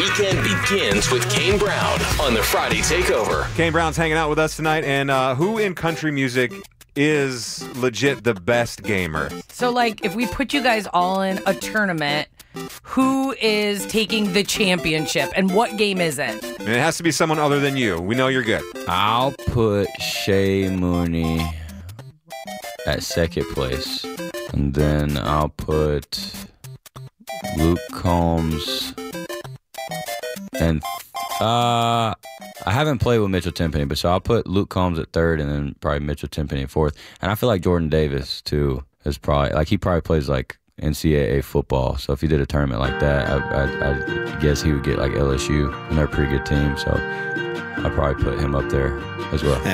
Weekend begins with Kane Brown on the Friday Takeover. Kane Brown's hanging out with us tonight, and who in country music is legit the best gamer? So, like, if we put you guys all in a tournament, who is taking the championship, and what game is it? And it has to be someone other than you. We know you're good. I'll put Shea Mooney at second place. And then I'll put Luke Combs. And I haven't played with Mitchell Timpany, but so I'll put Luke Combs at third and then probably Mitchell Timpany at fourth. And I feel like Jordan Davis, too, is probably, like, he probably plays, like, NCAA football. So if he did a tournament like that, I guess he would get, like, LSU, and they're a pretty good team. So I'd probably put him up there as well.